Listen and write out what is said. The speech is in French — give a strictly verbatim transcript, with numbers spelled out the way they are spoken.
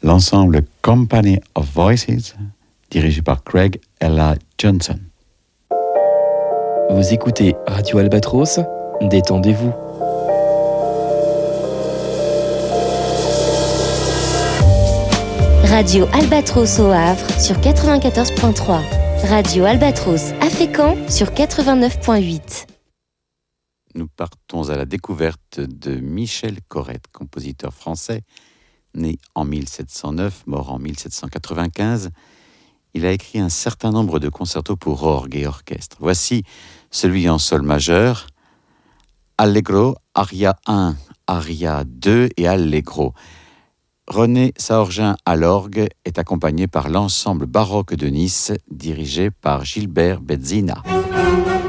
l'ensemble Company of Voices, dirigé par Craig Ella Johnson. Vous écoutez Radio Albatros, détendez-vous. Radio Albatros au Havre sur quatre-vingt-quatorze virgule trois. Radio Albatros à Fécamp sur quatre-vingt-neuf virgule huit. Nous partons à la découverte de Michel Corrette, compositeur français, né en mille sept cent neuf, mort en mille sept cent quatre-vingt-quinze. Il a écrit un certain nombre de concertos pour orgue et orchestre. Voici celui en sol majeur, Allegro, Aria un, Aria deux et Allegro. René Saorgin à l'orgue est accompagné par l'ensemble baroque de Nice, dirigé par Gilbert Bezzina.